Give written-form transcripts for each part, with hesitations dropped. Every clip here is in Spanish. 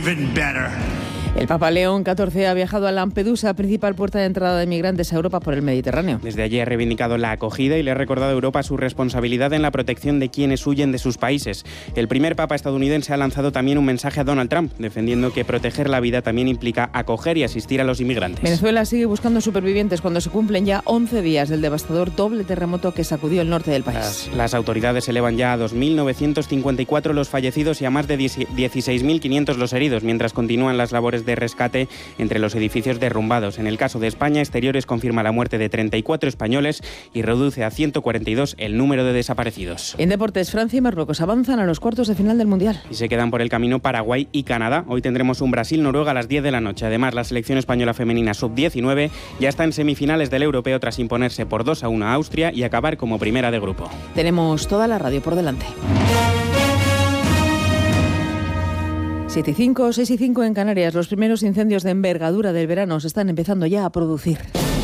even better. El Papa León XIV ha viajado a Lampedusa, principal puerta de entrada de migrantes a Europa por el Mediterráneo. Desde allí ha reivindicado la acogida y le ha recordado a Europa su responsabilidad en la protección de quienes huyen de sus países. El primer Papa estadounidense ha lanzado también un mensaje a Donald Trump, defendiendo que proteger la vida también implica acoger y asistir a los inmigrantes. Venezuela sigue buscando supervivientes cuando se cumplen ya 11 días del devastador doble terremoto que sacudió el norte del país. Las autoridades elevan ya a 2.954 los fallecidos y a más de 16.500 los heridos, mientras continúan las labores de rescate entre los edificios derrumbados. En el caso de España, Exteriores confirma la muerte de 34 españoles y reduce a 142 el número de desaparecidos. En deportes, Francia y Marruecos avanzan a los cuartos de final del Mundial. Y se quedan por el camino Paraguay y Canadá. Hoy tendremos un Brasil-Noruega a las 10 de la noche. Además, la selección española femenina sub-19 ya está en semifinales del Europeo tras imponerse por 2-1 a Austria y acabar como primera de grupo. Tenemos toda la radio por delante. 7:05, 6:05 en Canarias. Los primeros incendios de envergadura del verano se están empezando ya a producir.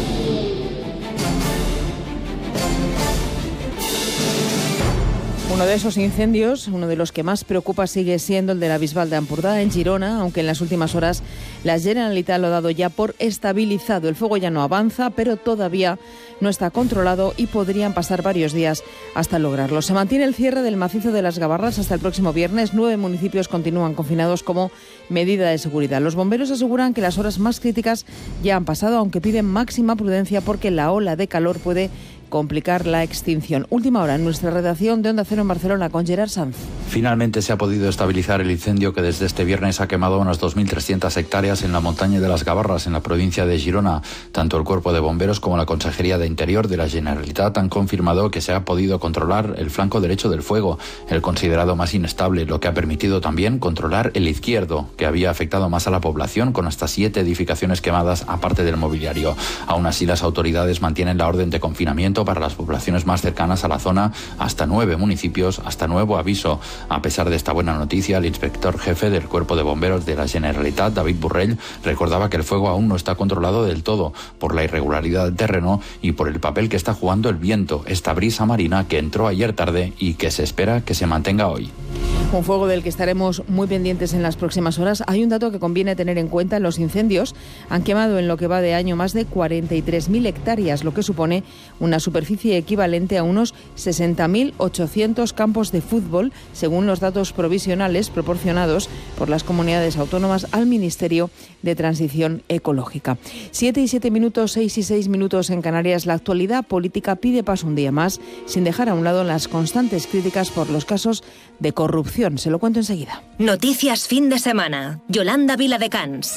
Uno de esos incendios, uno de los que más preocupa, sigue siendo el de la Bisbal de Ampurdá, en Girona, aunque en las últimas horas la Generalitat lo ha dado ya por estabilizado. El fuego ya no avanza, pero todavía no está controlado y podrían pasar varios días hasta lograrlo. Se mantiene el cierre del macizo de las Gavarras hasta el próximo viernes. 9 municipios continúan confinados como medida de seguridad. Los bomberos aseguran que las horas más críticas ya han pasado, aunque piden máxima prudencia porque la ola de calor puede complicar la extinción. Última hora en nuestra redacción de Onda Cero en Barcelona con Gerard Sanz. Finalmente se ha podido estabilizar el incendio que desde este viernes ha quemado unas 2.300 hectáreas en la montaña de las Gavarras, en la provincia de Girona. Tanto el Cuerpo de Bomberos como la Consejería de Interior de la Generalitat han confirmado que se ha podido controlar el flanco derecho del fuego, el considerado más inestable, lo que ha permitido también controlar el izquierdo, que había afectado más a la población, con hasta 7 edificaciones quemadas aparte del mobiliario. Aún así, las autoridades mantienen la orden de confinamiento para las poblaciones más cercanas a la zona, hasta 9 municipios, hasta nuevo aviso. A pesar de esta buena noticia, el inspector jefe del Cuerpo de Bomberos de la Generalitat, David Borrell, recordaba que el fuego aún no está controlado del todo por la irregularidad del terreno y por el papel que está jugando el viento, esta brisa marina que entró ayer tarde y que se espera que se mantenga hoy. Un fuego del que estaremos muy pendientes en las próximas horas. Hay un dato que conviene tener en cuenta. Los incendios han quemado en lo que va de año más de 43.000 hectáreas, lo que supone una superficie equivalente a unos 60.800 campos de fútbol, según los datos provisionales proporcionados por las comunidades autónomas al Ministerio de Transición Ecológica. 7:07 minutos, 6:06 minutos en Canarias. La actualidad política pide paso un día más, sin dejar a un lado las constantes críticas por los casos de corrupción. Se lo cuento enseguida. Noticias fin de semana. Yolanda Viladecans.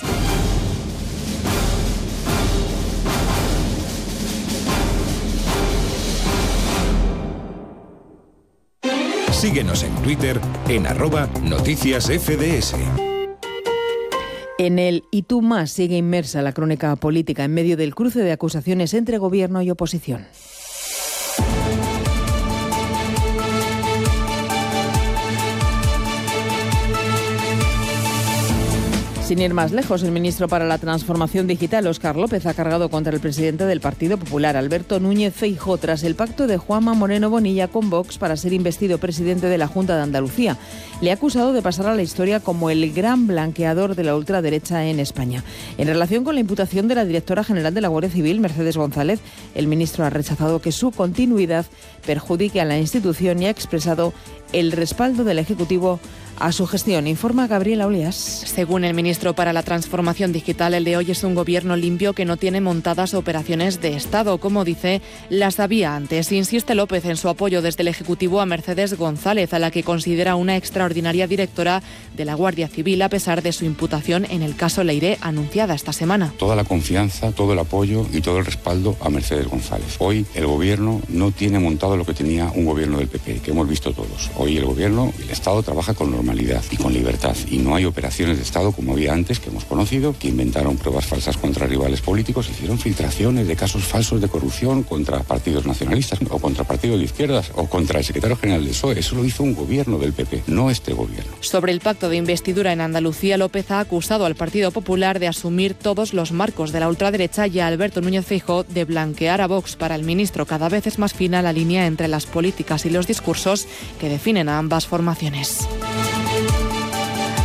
Síguenos en Twitter en @noticiasfds. En el Y tú más sigue inmersa la crónica política en medio del cruce de acusaciones entre gobierno y oposición. Sin ir más lejos, el ministro para la Transformación Digital, Óscar López, ha cargado contra el presidente del Partido Popular, Alberto Núñez Feijóo, tras el pacto de Juanma Moreno Bonilla con Vox para ser investido presidente de la Junta de Andalucía. Le ha acusado de pasar a la historia como el gran blanqueador de la ultraderecha en España. En relación con la imputación de la directora general de la Guardia Civil, Mercedes González, el ministro ha rechazado que su continuidad perjudique a la institución y ha expresado el respaldo del Ejecutivo a su gestión. Informa Gabriela Olías. Según el ministro para la Transformación Digital, el de hoy es un gobierno limpio que no tiene montadas operaciones de Estado. Como dice, las había antes. Insiste López en su apoyo desde el Ejecutivo a Mercedes González, a la que considera una extraordinaria directora de la Guardia Civil, a pesar de su imputación en el caso Leiré, anunciada esta semana. Toda la confianza, todo el apoyo y todo el respaldo a Mercedes González. Hoy el gobierno no tiene montado lo que tenía un gobierno del PP, que hemos visto todos. Hoy el gobierno y el Estado trabaja con normalidad y con libertad. Y no hay operaciones de Estado como había antes, que hemos conocido, que inventaron pruebas falsas contra rivales políticos, hicieron filtraciones de casos falsos de corrupción contra partidos nacionalistas o contra partidos de izquierdas o contra el secretario general del PSOE. Eso lo hizo un gobierno del PP, no este gobierno. Sobre el pacto de investidura en Andalucía, López ha acusado al Partido Popular de asumir todos los marcos de la ultraderecha y a Alberto Núñez Feijóo de blanquear a Vox. Para el ministro, cada vez es más fina la línea entre las políticas y los discursos que definen a ambas formaciones.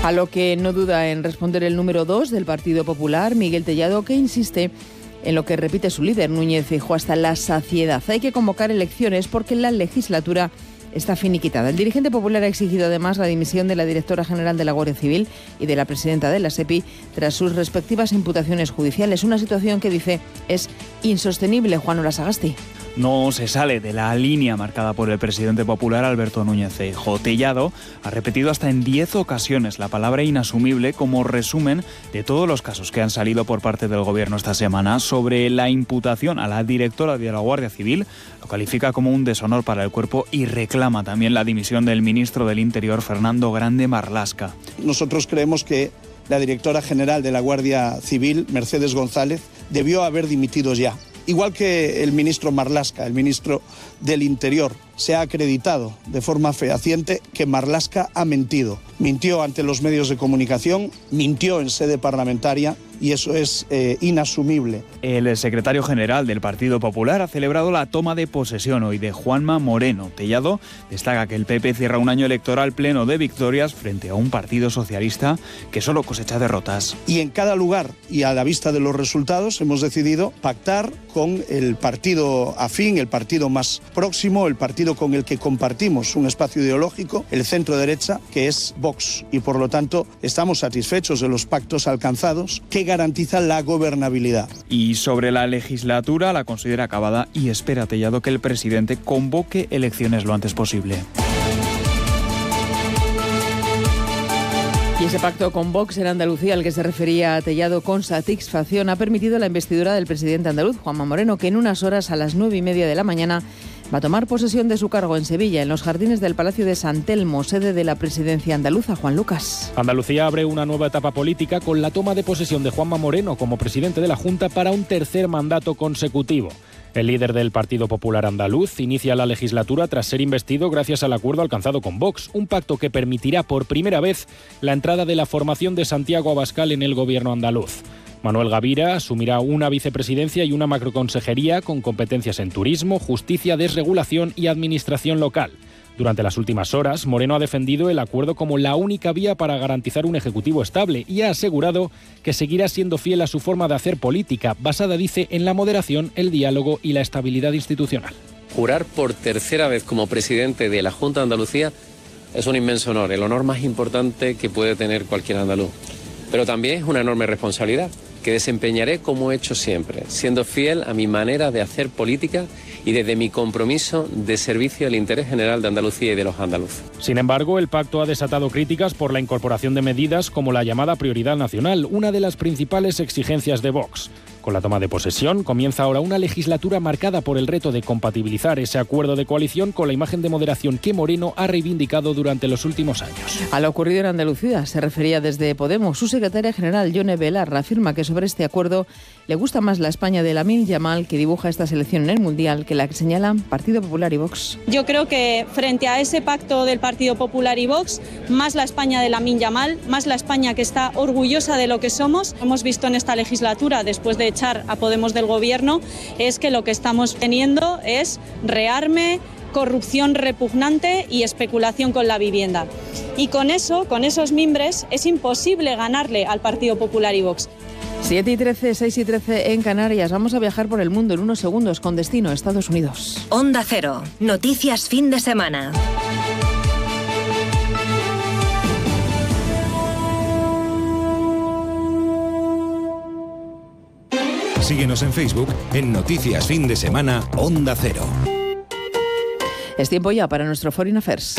A lo que no duda en responder el número 2 del Partido Popular, Miguel Tellado, que insiste en lo que repite su líder, Núñez Feijóo, hasta la saciedad. Hay que convocar elecciones porque la legislatura está finiquitada. El dirigente popular ha exigido además la dimisión de la directora general de la Guardia Civil y de la presidenta de la SEPI tras sus respectivas imputaciones judiciales. Una situación que dice es insostenible. Juan Ola Sagasti. No se sale de la línea marcada por el presidente popular Alberto Núñez Feijóo. Tellado ha repetido hasta en 10 ocasiones la palabra inasumible como resumen de todos los casos que han salido por parte del gobierno esta semana. Sobre la imputación a la directora de la Guardia Civil, lo califica como un deshonor para el cuerpo y reclama también la dimisión del ministro del Interior, Fernando Grande Marlaska. Nosotros creemos que la directora general de la Guardia Civil, Mercedes González, debió haber dimitido ya. Igual que el ministro Marlaska, el ministro del Interior, se ha acreditado de forma fehaciente que Marlaska ha mentido. Mintió ante los medios de comunicación, mintió en sede parlamentaria y eso es inasumible. El secretario general del Partido Popular ha celebrado la toma de posesión hoy de Juanma Moreno. Tellado destaca que el PP cierra un año electoral pleno de victorias frente a un partido socialista que solo cosecha derrotas. Y en cada lugar y a la vista de los resultados hemos decidido pactar con el partido afín, el partido más próximo, el partido con el que compartimos un espacio ideológico, el centro derecha, que es Vox. Y por lo tanto estamos satisfechos de los pactos alcanzados que garantizan la gobernabilidad. Y sobre la legislatura la considera acabada y espera Tellado que el presidente convoque elecciones lo antes posible. Y ese pacto con Vox en Andalucía, al que se refería Tellado con satisfacción, ha permitido la investidura del presidente andaluz, Juanma Moreno, que en unas horas, a las 9:30 de la mañana, va a tomar posesión de su cargo en Sevilla, en los jardines del Palacio de San Telmo, sede de la presidencia andaluza. Juan Lucas. Andalucía abre una nueva etapa política con la toma de posesión de Juanma Moreno como presidente de la Junta para un tercer mandato consecutivo. El líder del Partido Popular andaluz inicia la legislatura tras ser investido gracias al acuerdo alcanzado con Vox, un pacto que permitirá por primera vez la entrada de la formación de Santiago Abascal en el gobierno andaluz. Manuel Gavira asumirá una vicepresidencia y una macroconsejería con competencias en turismo, justicia, desregulación y administración local. Durante las últimas horas, Moreno ha defendido el acuerdo como la única vía para garantizar un ejecutivo estable y ha asegurado que seguirá siendo fiel a su forma de hacer política, basada, dice, en la moderación, el diálogo y la estabilidad institucional. Jurar por tercera vez como presidente de la Junta de Andalucía es un inmenso honor, el honor más importante que puede tener cualquier andaluz. Pero también es una enorme responsabilidad que desempeñaré como he hecho siempre, siendo fiel a mi manera de hacer política y desde mi compromiso de servicio al interés general de Andalucía y de los andaluces. Sin embargo, el pacto ha desatado críticas por la incorporación de medidas como la llamada prioridad nacional, una de las principales exigencias de Vox. Con la toma de posesión, comienza ahora una legislatura marcada por el reto de compatibilizar ese acuerdo de coalición con la imagen de moderación que Moreno ha reivindicado durante los últimos años. A lo ocurrido en Andalucía se refería desde Podemos. Su secretaria general, Yone Belarra, afirma que sobre este acuerdo le gusta más la España de Lamine Yamal, que dibuja esta selección en el Mundial, que la que señalan Partido Popular y Vox. Yo creo que frente a ese pacto del Partido Popular y Vox, más la España de Lamine Yamal, más la España que está orgullosa de lo que somos. Hemos visto en esta legislatura, después de echar a Podemos del gobierno, es que lo que estamos teniendo es rearme, corrupción repugnante y especulación con la vivienda. Y con eso, con esos mimbres, es imposible ganarle al Partido Popular y Vox. 7:13, 6:13 en Canarias. Vamos a viajar por el mundo en unos segundos con destino a Estados Unidos. Onda Cero. Noticias fin de semana. Síguenos en Facebook en Noticias Fin de Semana Onda Cero. Es tiempo ya para nuestro Foreign Affairs.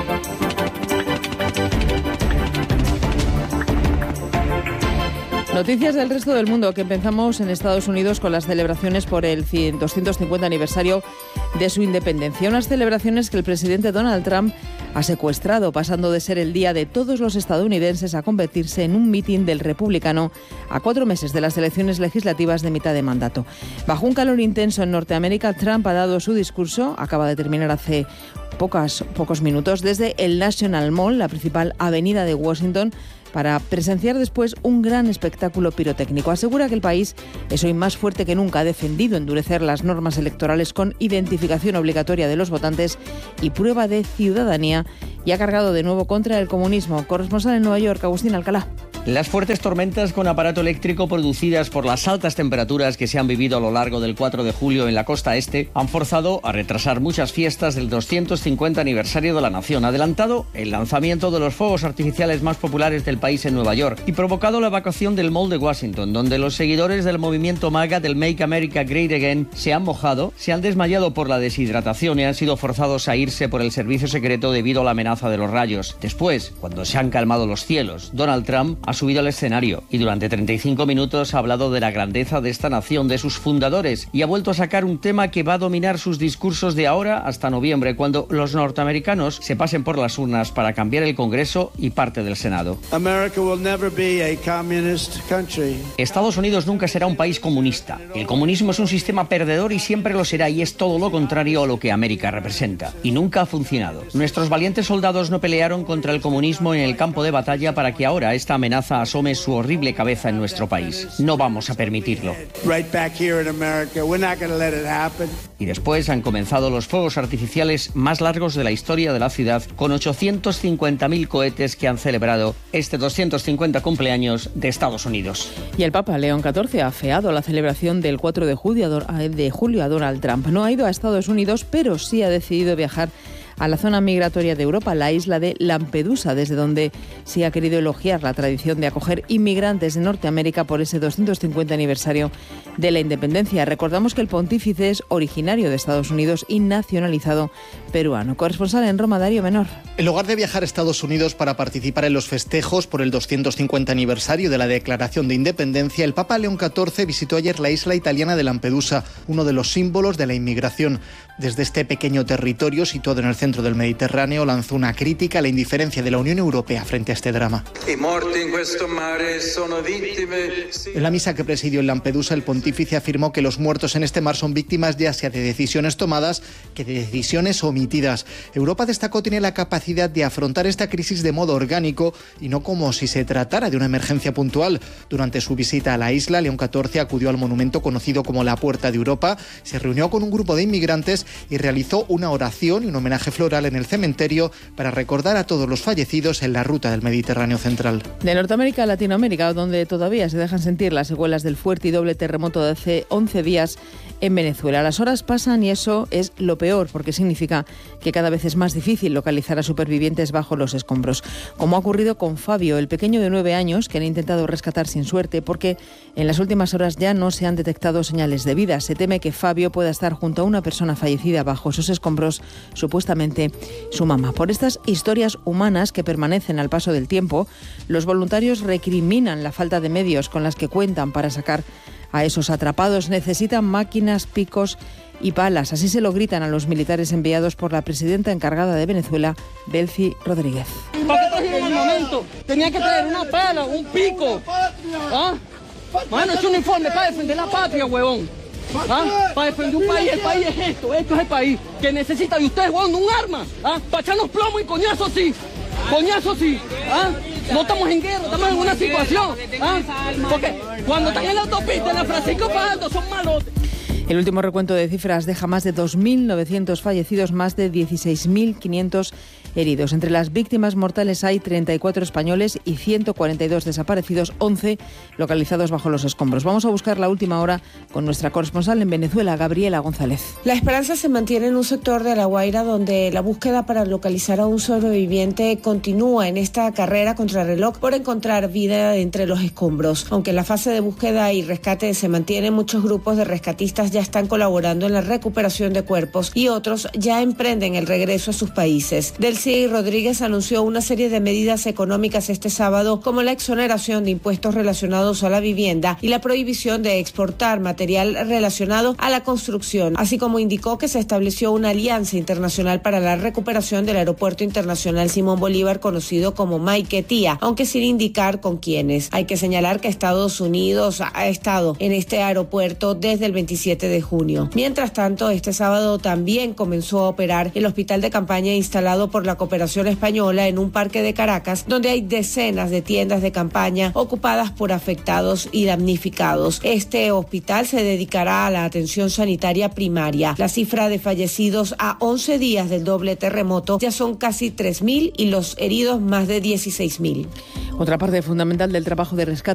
Noticias del resto del mundo, que empezamos en Estados Unidos con las celebraciones por el 250 aniversario de su independencia. Unas celebraciones que el presidente Donald Trump ha secuestrado, pasando de ser el día de todos los estadounidenses a convertirse en un mitin del republicano a 4 meses de las elecciones legislativas de mitad de mandato. Bajo un calor intenso en Norteamérica, Trump ha dado su discurso, acaba de terminar hace pocos minutos, desde el National Mall, la principal avenida de Washington, para presenciar después un gran espectáculo pirotécnico. Asegura que el país es hoy más fuerte que nunca. Ha defendido endurecer las normas electorales con identificación obligatoria de los votantes y prueba de ciudadanía, y ha cargado de nuevo contra el comunismo. Corresponsal en Nueva York, Agustín Alcalá. Las fuertes tormentas con aparato eléctrico producidas por las altas temperaturas que se han vivido a lo largo del 4 de julio en la costa este han forzado a retrasar muchas fiestas del 250 aniversario de la nación, adelantado el lanzamiento de los fuegos artificiales más populares del país en Nueva York y provocado la evacuación del Mall de Washington, donde los seguidores del movimiento MAGA del Make America Great Again se han mojado, se han desmayado por la deshidratación y han sido forzados a irse por el servicio secreto debido a la amenaza de los rayos. Después, cuando se han calmado los cielos, Donald Trump ha subido al escenario y durante 35 minutos ha hablado de la grandeza de esta nación, de sus fundadores, y ha vuelto a sacar un tema que va a dominar sus discursos de ahora hasta noviembre, cuando los norteamericanos se pasen por las urnas para cambiar el Congreso y parte del Senado. Estados Unidos nunca será un país comunista. El comunismo es un sistema perdedor y siempre lo será, y es todo lo contrario a lo que América representa. Y nunca ha funcionado. Nuestros valientes soldados no pelearon contra el comunismo en el campo de batalla para que ahora esta amenaza asome su horrible cabeza en nuestro país. No vamos a permitirlo. Y después han comenzado los fuegos artificiales más largos de la historia de la ciudad, con 850.000 cohetes que han celebrado este 250 cumpleaños de Estados Unidos. Y el Papa León XIV ha afeado la celebración del 4 de julio a Donald Trump. No ha ido a Estados Unidos, pero sí ha decidido viajar a la zona migratoria de Europa, la isla de Lampedusa, desde donde sí ha querido elogiar la tradición de acoger inmigrantes de Norteamérica por ese 250 aniversario de la independencia. Recordamos que el pontífice es originario de Estados Unidos y nacionalizado peruano. Corresponsal en Roma, Darío Menor. En lugar de viajar a Estados Unidos para participar en los festejos por el 250 aniversario de la Declaración de Independencia, el Papa León XIV visitó ayer la isla italiana de Lampedusa, uno de los símbolos de la inmigración. Desde este pequeño territorio situado en el centro del Mediterráneo, lanzó una crítica a la indiferencia de la Unión Europea frente a este drama. En la misa que presidió en Lampedusa, el pontífice afirmó que los muertos en este mar son víctimas ya sea de decisiones tomadas que de decisiones omitidas. Europa, destacó, tiene la capacidad de afrontar esta crisis de modo orgánico y no como si se tratara de una emergencia puntual. Durante su visita a la isla, León XIV acudió al monumento conocido como la Puerta de Europa, se reunió con un grupo de inmigrantes y realizó una oración y un homenaje floral en el cementerio para recordar a todos los fallecidos en la ruta del Mediterráneo central. De Norteamérica a Latinoamérica, donde todavía se dejan sentir las secuelas del fuerte y doble terremoto de hace 11 días en Venezuela. Las horas pasan y eso es lo peor, porque significa que cada vez es más difícil localizar a supervivientes bajo los escombros. Como ha ocurrido con Fabio, el pequeño de 9 años, que han intentado rescatar sin suerte, porque en las últimas horas ya no se han detectado señales de vida. Se teme que Fabio pueda estar junto a una persona fallecida bajo esos escombros, supuestamente su mamá. Por estas historias humanas que permanecen al paso del tiempo, los voluntarios recriminan la falta de medios con las que cuentan para sacar a esos atrapados. Necesitan máquinas, picos y palas. Así se lo gritan a los militares enviados por la presidenta encargada de Venezuela, Delcy Rodríguez. ¿Para qué trajeron el momento? Tenía que traer una pala, un pico. ¿Ah? Mano, es un uniforme para defender la patria, huevón. ¿Ah? Para defender un país. El país es esto es el país que necesita de ustedes, huevón, un arma. ¿Ah? Para echarnos plomo y coñazo sí. Coñazo sí. ¿Ah? No estamos en guerra, estamos en una situación. ¿Ah? Porque cuando están en la autopista, en la Francisco Pagando, son malos. El último recuento de cifras deja más de 2.900 fallecidos, más de 16.500 heridos. Entre las víctimas mortales hay 34 españoles y 142 desaparecidos, 11 localizados bajo los escombros. Vamos a buscar la última hora con nuestra corresponsal en Venezuela, Gabriela González. La esperanza se mantiene en un sector de La Guaira, donde la búsqueda para localizar a un sobreviviente continúa en esta carrera contrarreloj por encontrar vida entre los escombros. Aunque la fase de búsqueda y rescate se mantiene, muchos grupos de rescatistas ya están colaborando en la recuperación de cuerpos y otros ya emprenden el regreso a sus países. Delcy Rodríguez anunció una serie de medidas económicas este sábado, como la exoneración de impuestos relacionados a la vivienda y la prohibición de exportar material relacionado a la construcción, así como indicó que se estableció una alianza internacional para la recuperación del Aeropuerto Internacional Simón Bolívar, conocido como Maiquetía, aunque sin indicar con quiénes. Hay que señalar que Estados Unidos ha estado en este aeropuerto desde el 27 de junio. Mientras tanto, este sábado también comenzó a operar el hospital de campaña instalado por la la cooperación española en un parque de Caracas, donde hay decenas de tiendas de campaña ocupadas por afectados y damnificados. Este hospital se dedicará a la atención sanitaria primaria. La cifra de fallecidos a 11 días del doble terremoto ya son casi 3.000 y los heridos más de 16.000. Otra parte fundamental del trabajo de rescate